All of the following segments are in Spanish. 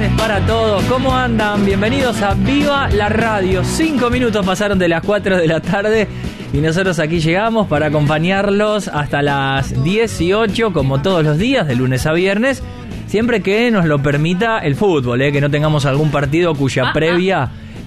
para todos. ¿Cómo andan? Bienvenidos a Viva la Radio. 5 minutos pasaron de las 4 de la tarde y nosotros aquí llegamos para acompañarlos hasta las 18, como todos los días, de lunes a viernes, siempre que nos lo permita el fútbol, que no tengamos algún partido cuya previa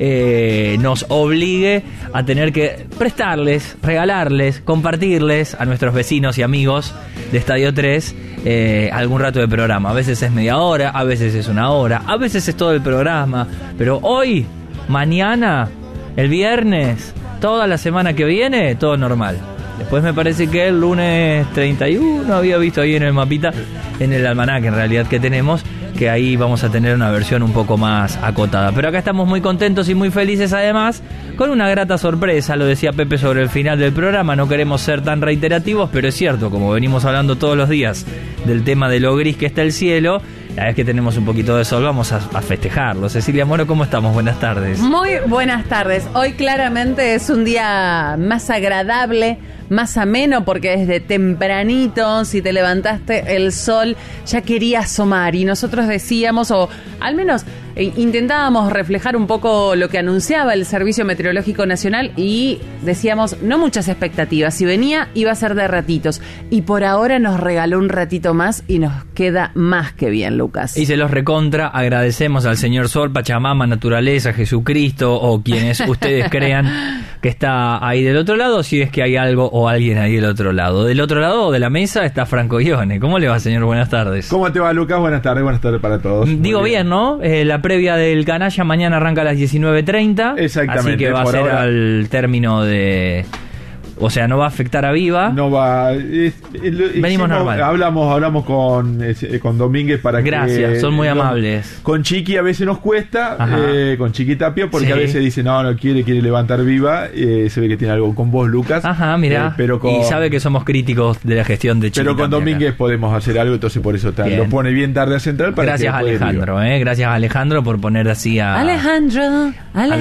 nos obligue a tener que prestarles, regalarles, compartirles a nuestros vecinos y amigos de Estadio 3 algún rato de programa. A veces es media hora, a veces es una hora, a veces es todo el programa, pero hoy, mañana, el viernes, toda la semana que viene, todo normal. Después me parece que el lunes 31 había visto ahí en el mapita, en el almanaque en realidad que tenemos, que ahí vamos a tener una versión un poco más acotada. Pero acá estamos muy contentos y muy felices, además, con una grata sorpresa. Lo decía Pepe sobre el final del programa, no queremos ser tan reiterativos, pero es cierto, como venimos hablando todos los días del tema de lo gris que está el cielo, la vez que tenemos un poquito de sol vamos a festejarlo. Cecilia Moro, ¿cómo estamos? Buenas tardes. Muy buenas tardes. Hoy claramente es un día más agradable, más ameno, porque desde tempranito, si te levantaste, el sol ya quería asomar y nosotros decíamos, o al menos intentábamos reflejar un poco lo que anunciaba el Servicio Meteorológico Nacional y decíamos, no muchas expectativas, si venía iba a ser de ratitos y por ahora nos regaló un ratito más y nos queda más que bien, Lucas. Y se los recontra agradecemos al señor Sol, Pachamama, Naturaleza, Jesucristo o quienes ustedes crean que está ahí del otro lado, si es que hay algo o alguien ahí del otro lado. Del otro lado de la mesa está Franco Ione. ¿Cómo le va, señor? Buenas tardes. ¿Cómo te va, Lucas? Buenas tardes para todos. Digo bien, ¿no? La previa del Canalla mañana arranca a las 19:30. Exactamente. Así que va a ser ahora al término de... O sea, no va a afectar a Viva. No va. Venimos normal. Hablamos con Domínguez para Gracias, son muy amables. Con Chiqui a veces nos cuesta, con Chiqui Tapia, porque a veces dice no quiere levantar Viva. Se ve que tiene algo con vos, Lucas. Ajá, mira. Y sabe que somos críticos de la gestión de Chiqui. Pero con Domínguez podemos hacer algo, entonces por eso lo pone bien tarde a Central. Para gracias, Alejandro. Gracias, Alejandro, por poner así a... Alejandro.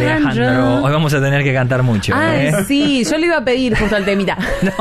Hoy vamos a tener que cantar mucho. Sí, yo le iba a pedir justo al temita.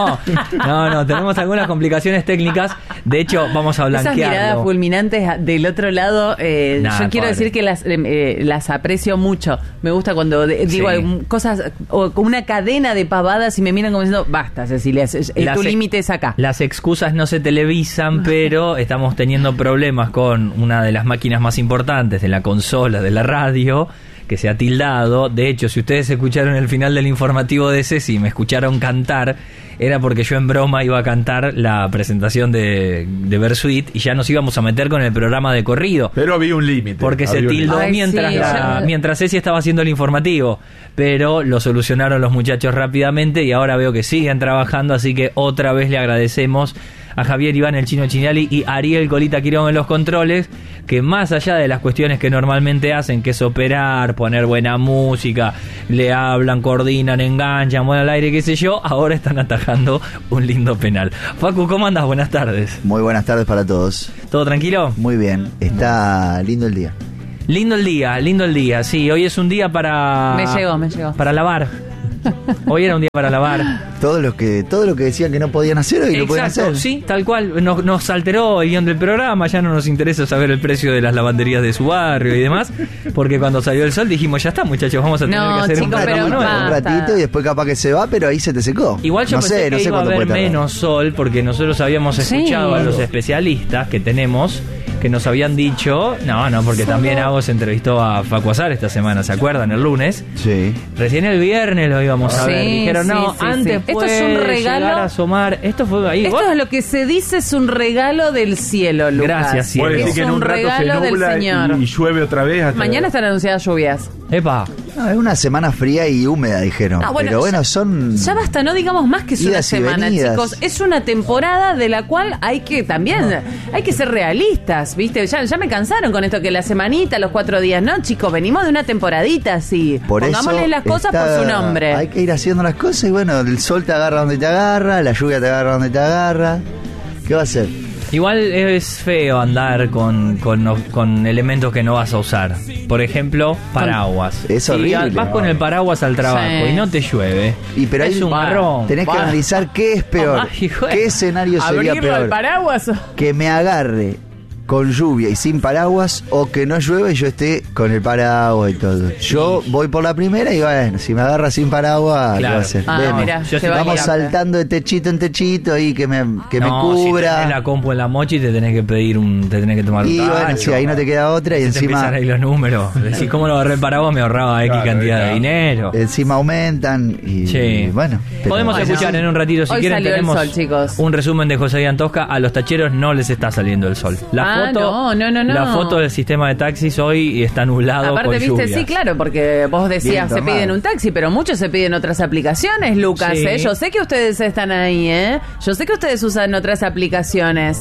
No, tenemos algunas complicaciones técnicas. De hecho, vamos a blanquearlo. Esas miradas fulminantes del otro lado, yo quiero decir que las aprecio mucho. Me gusta cuando digo cosas, o con una cadena de pavadas y me miran como diciendo, basta, Cecilia, tu límite es acá. Las excusas no se televisan, pero estamos teniendo problemas con una de las máquinas más importantes de la consola, de la radio, que se ha tildado. De hecho, si ustedes escucharon el final del informativo de Ceci y me escucharon cantar, era porque yo en broma iba a cantar la presentación de Versuit y ya nos íbamos a meter con el programa de corrido. Pero había un límite. Porque se tildó mientras Ceci estaba haciendo el informativo. Pero lo solucionaron los muchachos rápidamente y ahora veo que siguen trabajando, así que otra vez le agradecemos a Javier Iván, el Chino Chinali, y Ariel Colita Quirón en los controles, que más allá de las cuestiones que normalmente hacen, que es operar, poner buena música, le hablan, coordinan, enganchan, mueven al aire, qué sé yo, ahora están atajando un lindo penal. Facu, ¿cómo andas? Buenas tardes. Muy buenas tardes para todos. ¿Todo tranquilo? Muy bien, está lindo el día. Lindo el día, sí, hoy es un día para... Me llegó. Para lavar. Hoy era un día para lavar. Todo lo que decían que no podían hacer hoy lo pueden hacer. Sí, tal cual. Nos alteró el guión del programa. Ya no nos interesa saber el precio de las lavanderías de su barrio y demás, porque cuando salió el sol dijimos, ya está, muchachos, vamos a tener que hacer un ratito y después capaz que se va, pero ahí se te secó. Igual yo pensé que iba a haber menos sol, porque nosotros habíamos escuchado a los especialistas que tenemos, que nos habían dicho, porque también Agos entrevistó a Facu Azar esta semana, ¿se acuerdan? El lunes. Sí. Recién el viernes lo íbamos a ver. Dijeron, antes esto es un regalo. Llegar a asomar. Esto fue ahí. Esto es lo que se dice, es un regalo del cielo, Lucas. Gracias, cielo. Es un regalo del Señor. Y llueve otra vez. Mañana están anunciadas lluvias. Epa. Es una semana fría y húmeda, dijeron. Pero bueno, son... Ya basta, no digamos más que es una semana, chicos. Es una temporada de la cual hay que ser realistas, ¿viste? Ya me cansaron con esto que la semanita, los 4 días. No, chicos, venimos de una temporadita así. Pongámosle las cosas por su nombre. Hay que ir haciendo las cosas y bueno, el sol te agarra donde te agarra, la lluvia te agarra donde te agarra. ¿Qué va a hacer? Igual es feo andar con elementos que no vas a usar. Por ejemplo, paraguas. Es horrible. Vas con el paraguas al trabajo y no te llueve. Pero es un marrón. Tenés que analizar qué es peor. ¿Qué escenario sería peor? ¿Abrirlo al paraguas? Que me agarre con lluvia y sin paraguas, o que no llueve y yo esté con el paraguas y todo. Yo voy por la primera y bueno, si me agarra sin paraguas, ¿qué va a hacer? Mirá, vamos saltando de techito en techito y que me cubra. Si tenés la compu en la mochi te tenés que pedir te tenés que tomar un tacho. Y bueno, si ahí no te queda otra y encima... empiezan ahí los números. Decís, ¿cómo lo agarré el paraguas? Me ahorraba X cantidad de dinero. Encima aumentan y bueno. Podemos escuchar en un ratito, si quieren, tenemos el sol, chicos. Un resumen de José Ian Tosca. A los tacheros no les está saliendo el sol. La foto del sistema de taxis hoy está nublado. Aparte, con lluvias. Sí, claro, porque vos decías se piden un taxi, pero muchos se piden otras aplicaciones, Lucas. Sí. Yo sé que ustedes están ahí, yo sé que ustedes usan otras aplicaciones.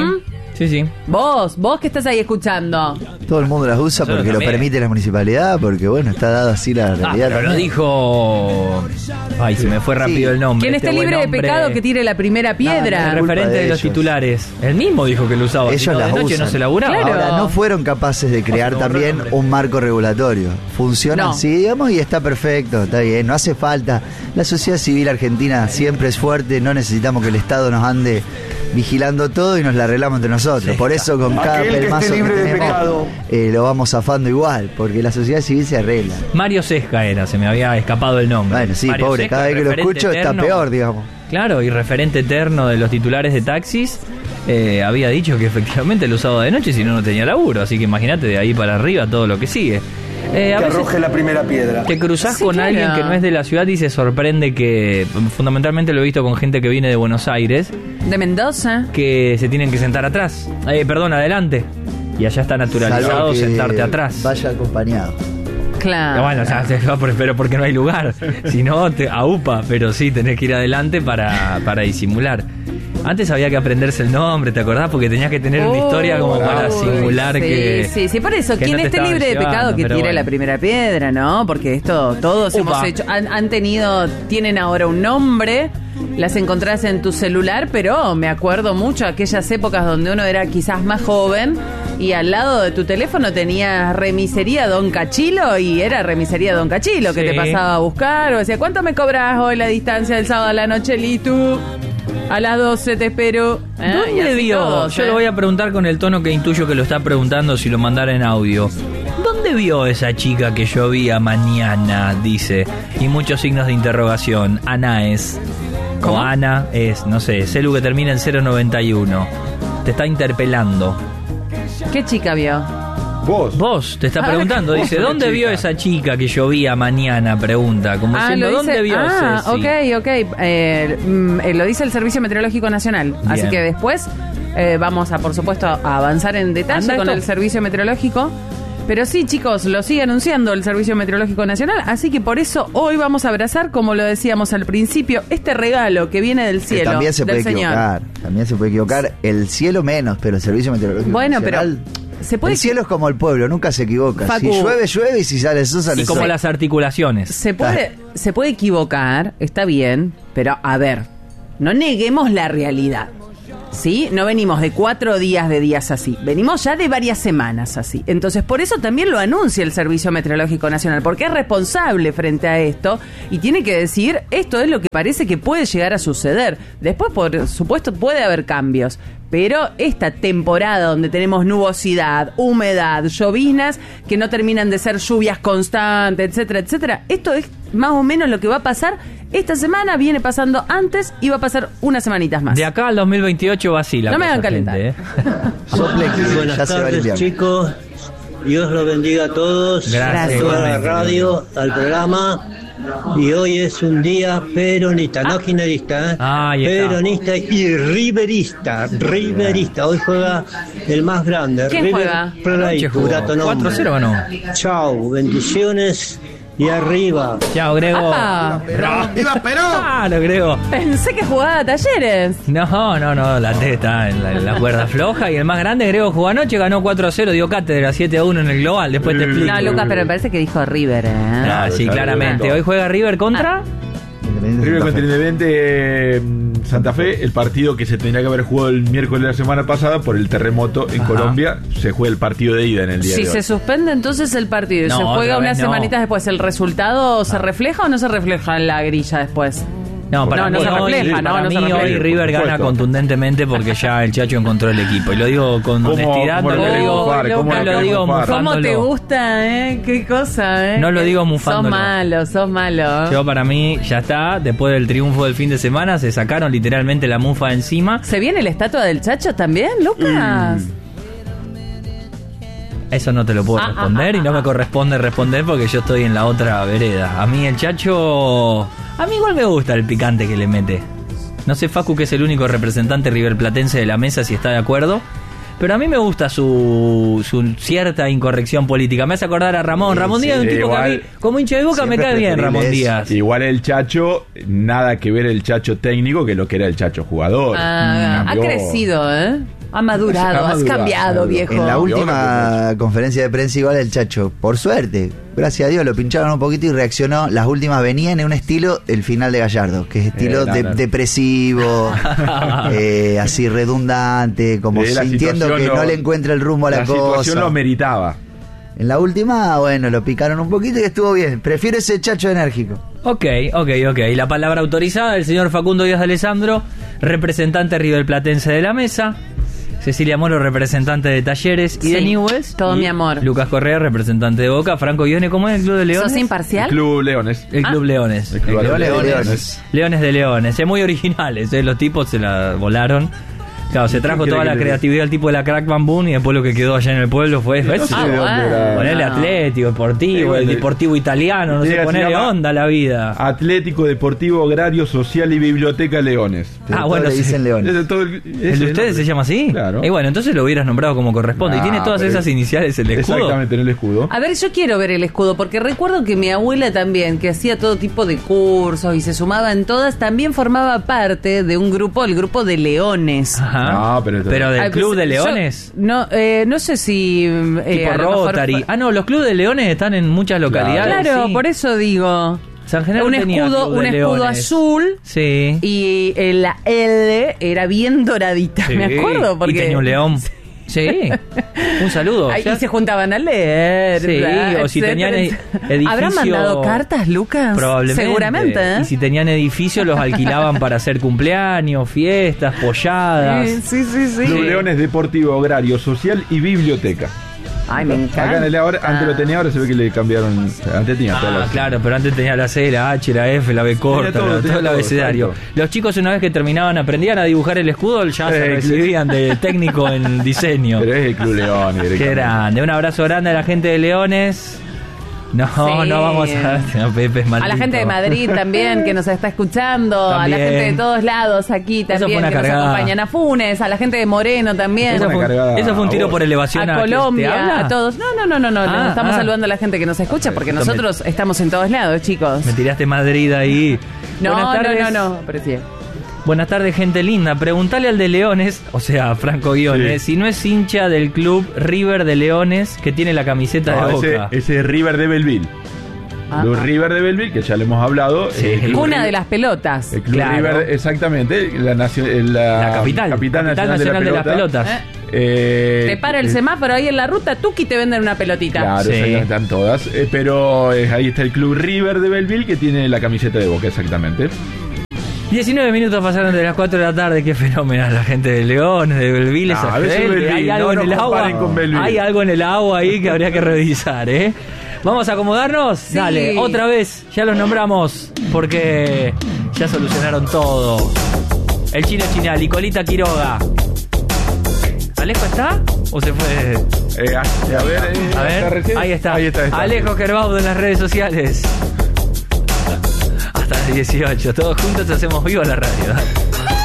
Sí. Vos que estás ahí escuchando. Todo el mundo las usa porque lo permite la municipalidad, porque bueno, está dado así la realidad. Pero lo dijo... Ay, se me fue rápido el nombre. Quien esté libre de pecado, que tire la primera piedra. El referente de los titulares. Él mismo dijo que lo usaba. Ellos las de noche usan. No se laburaba. Claro. Ahora, no fueron capaces de crear también un marco regulatorio. Funciona así, digamos, y está perfecto, está bien, no hace falta. La sociedad civil argentina siempre es fuerte, no necesitamos que el Estado nos ande vigilando todo y nos la arreglamos entre nosotros. Sí, por eso con cada pelmazo que tenemos lo vamos zafando igual, porque la sociedad civil se arregla. Mario Sesca se me había escapado el nombre. Bueno, sí, Mario pobre, Sesca, cada vez que lo escucho está peor, digamos. Claro, y referente eterno de los titulares de taxis, había dicho que efectivamente lo usaba de noche, si no tenía laburo. Así que imagínate de ahí para arriba todo lo que sigue. Que arroje la primera piedra. Te cruzás con alguien que no es de la ciudad y se sorprende que, fundamentalmente lo he visto con gente que viene de Buenos Aires, de Mendoza, que se tienen que sentar atrás, adelante, y allá está naturalizado sentarte atrás. Vaya acompañado. Claro. Bueno, o sea, pero porque no hay lugar, si no te aupa, pero sí tenés que ir adelante para disimular. Antes había que aprenderse el nombre, ¿te acordás? Porque tenías que tener una historia como para simular que... Sí, por eso, quien esté libre de pecado que tire la primera piedra, ¿no? Porque esto todos hemos hecho, tienen ahora un nombre, las encontrás en tu celular, pero me acuerdo mucho aquellas épocas donde uno era quizás más joven y al lado de tu teléfono tenías Remisería Don Cachilo y era Remisería Don Cachilo que te pasaba a buscar o decía, ¿cuánto me cobras hoy la distancia del sábado a la noche, Litu? A las 12 te espero. ¿Dónde vio? Todos, Yo lo voy a preguntar con el tono que intuyo que lo está preguntando si lo mandara en audio. ¿Dónde vio esa chica que llovía mañana? Dice. Y muchos signos de interrogación. Ana es. ¿Cómo? O Ana es, no sé. Celu que termina en 091. Te está interpelando. ¿Qué chica vio? Vos te está preguntando, dice, ¿dónde vio esa chica que llovía mañana? Pregunta, como diciendo, ¿dónde vio Ceci? Ok. Lo dice el Servicio Meteorológico Nacional. Bien. Así que después vamos a, por supuesto, a avanzar en detalle con el Servicio Meteorológico. Pero sí, chicos, lo sigue anunciando el Servicio Meteorológico Nacional, así que por eso hoy vamos a abrazar, como lo decíamos al principio, este regalo que viene del cielo. También se puede equivocar, el cielo menos, pero el Servicio Meteorológico Nacional... El cielo es como el pueblo, nunca se equivoca. Facu, si llueve, llueve, y si sale sol, sale sol. Y como las articulaciones. Se puede equivocar, está bien, pero a ver, no neguemos la realidad. ¿Sí? No venimos de 4 días de días así, venimos ya de varias semanas así. Entonces, por eso también lo anuncia el Servicio Meteorológico Nacional, porque es responsable frente a esto y tiene que decir, esto es lo que parece que puede llegar a suceder. Después, por supuesto, puede haber cambios, pero esta temporada donde tenemos nubosidad, humedad, lloviznas que no terminan de ser lluvias constantes, etcétera, etcétera, esto es más o menos lo que va a pasar esta semana, viene pasando antes y va a pasar unas semanitas más. De acá al 2028 vacila. No me hagan calentar. Buenas tardes, chicos. Dios los bendiga a todos. Gracias. A toda la radio, al programa. Y hoy es un día peronista, no kirchnerista, peronista y riverista. Hoy juega el más grande. ¿Quién juega? Play, 4-0 o no. Chau, bendiciones. Y arriba. Chao, Grego. ¡Viva Perón! Claro, Grego. Pensé que jugaba a Talleres. No, la T está en la cuerda floja. Y el más grande, Grego, jugó anoche, ganó 4-0, dio cátedra 7-1 en el global. Después te explico. No, Lucas, pero me parece que dijo River, sí, claramente. Hoy juega River contra... River contra Independiente Santa Fe, el partido que se tendría que haber jugado el miércoles de la semana pasada por el terremoto en Colombia, se juega el partido de ida en el día de hoy. Si se suspende entonces el partido y se juega unas semanitas después, ¿el resultado se refleja o no se refleja en la grilla después? No, para mí, se refleja, para mí hoy River gana contundentemente porque ya el Chacho encontró el equipo. Y lo digo con honestidad, no lo digo mufándolo. ¿Cómo te gusta, Qué cosa, No lo digo mufándolo. Sos malo. Yo, para mí, ya está. Después del triunfo del fin de semana, se sacaron literalmente la mufa encima. ¿Se viene la estatua del Chacho también, Lucas? Eso no te lo puedo responder y no me corresponde responder porque yo estoy en la otra vereda. A mí el Chacho... A mí igual me gusta el picante que le mete. No sé, Facu, que es el único representante riverplatense de la mesa, si está de acuerdo. Pero a mí me gusta su cierta incorrección política. Me hace acordar a Ramón. Ramón Díaz es un tipo que a mí, como hincha de Boca, me cae bien Ramón Díaz. Igual el Chacho, nada que ver el Chacho técnico que lo que era el Chacho jugador. Ha crecido, Ha madurado, has cambiado, viejo. En la última conferencia de prensa igual el Chacho, por suerte, gracias a Dios, lo pincharon un poquito y reaccionó. Las últimas venían en un estilo, el final de Gallardo, que es estilo depresivo, así redundante, como sintiendo que no le encuentra el rumbo a la cosa. La situación lo meritaba. En la última, bueno, lo picaron un poquito y estuvo bien. Prefiero ese Chacho enérgico. Ok. La palabra autorizada del señor Facundo Díaz de Alessandro, representante riverplatense de la mesa. Cecilia Moro, representante de Talleres y de Newell's. Todo mi amor. Lucas Correa, representante de Boca. Franco Ione, ¿cómo es el Club de Leones? ¿Sos imparcial? El Club Leones. El Club Leones. El Club Leones. Leones de Leones. Es muy originales, los tipos se la volaron. Claro, se trajo toda la creatividad al tipo de la Crack Bamboo y después lo que quedó allá en el pueblo fue ponerle Atlético, Deportivo, el Deportivo Italiano, no sé, ponerle onda a la vida. Atlético, Deportivo, Agrario, Social y Biblioteca Leones. Bueno, le dicen Leones. ¿El de ustedes se llama así? Claro. Y bueno, entonces lo hubieras nombrado como corresponde. Y tiene todas esas iniciales el escudo. Exactamente, en el escudo. A ver, yo quiero ver el escudo, porque recuerdo que mi abuela también, que hacía todo tipo de cursos y se sumaba en todas, también formaba parte de un grupo, el grupo de Leones. Ajá. No, pero del Club de Leones. No sé si... tipo Rotary. Los clubes de Leones están en muchas localidades. Claro, por eso digo... San Genaro un tenía escudo azul. Sí. Y la L era bien doradita, me acuerdo. Porque... Y tenía un león. Sí, un saludo. Y se juntaban a leer. Sí, o si tenían edificios. ¿Habrán mandado cartas, Lucas? Probablemente. Seguramente. Y si tenían edificios, los alquilaban para hacer cumpleaños, fiestas, polladas. Sí. Club Leones, Deportivo, Agrario, Social y Biblioteca. Ay, me encanta. Acá en el antes lo tenía, ahora se ve que le cambiaron. Antes tenía claro, pero antes tenía la C, la H, la F, la B corta, todo el abecedario. Exacto. Los chicos, una vez que terminaban, aprendían a dibujar el escudo, ya se recibían de técnico en diseño. Pero es el Club Leones. Qué grande. Un abrazo grande a la gente de Leones. No vamos a... Pepe es maldito. A la gente de Madrid también, que nos está escuchando. También. A la gente de todos lados aquí también, que nos acompañan. A Funes, a la gente de Moreno también. Eso fue un tiro por elevación a Colombia, a todos. No. Estamos saludando a la gente que nos escucha, porque nosotros estamos en todos lados, chicos. Me tiraste Madrid ahí. No, pero sí. Buenas tardes, gente linda. Preguntale al de Leones, o sea, Franco Ione, si no es hincha del club River de Leones, que tiene la camiseta de Boca. Ese es River de Belleville. Club River de Belleville, que ya le hemos hablado. Una de las pelotas. El Club River, exactamente. La capital nacional de las pelotas. Te para el semáforo ahí en la ruta, tuki, te venden una pelotita. Claro, exactamente, están todas. Pero ahí está el Club River de Belleville, que tiene la camiseta de Boca, exactamente. 19 minutos pasaron de las 4 de la tarde. Qué fenómena la gente de Leones, de Belleville. Hay algo en el agua. Hay algo en el agua ahí que habría que revisar, ¿Vamos a acomodarnos? Sí. Dale, otra vez. Ya los nombramos porque ya solucionaron todo. El Chino Chinali, Colita Quiroga. ¿Alejo está? ¿O se fue? A ver, ahí está. Alejo Gerbaudo en las redes sociales. Hasta las 18. Todos juntos hacemos vivo la radio.